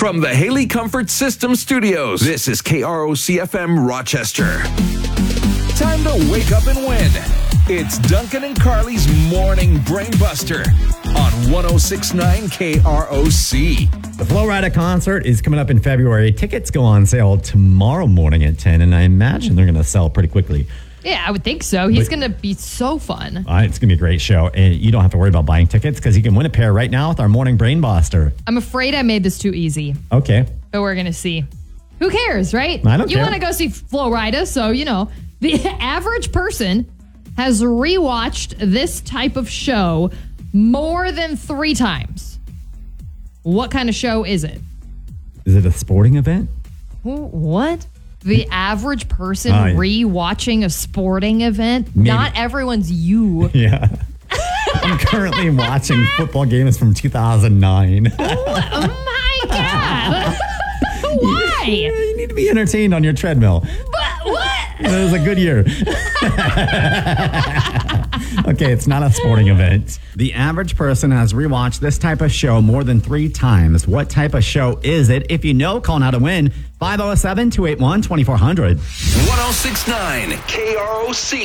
From the Haley Comfort System Studios, this is KROC-FM Rochester. Time to wake up and win. It's Duncan and Carly's Morning Brainbuster on 106.9 KROC. The Flo Rida concert is coming up in February. Tickets go on sale tomorrow morning at 10, and I imagine they're going to sell pretty quickly. Yeah, I would think so. He's going to be so fun. It's going to be a great show. And you don't have to worry about buying tickets because you can win a pair right now with our Morning Brainbuster. I'm afraid I made this too easy. Okay. But we're going to see. Who cares, right? I don't care. You want to go see Flo Rida, so, the average person has rewatched this type of show more than 3 times. What kind of show is it? Is it a sporting event? What? The average person rewatching a sporting event? Maybe. Not everyone's you. Yeah. I'm currently watching football games from 2009. Oh my God. Why? You need to be entertained on your treadmill. But what? It was a good year. Okay, it's not a sporting event. The average person has rewatched this type of show more than 3 times. What type of show is it? If you know, call now to win. 507-281-2400. 106.9 KROC.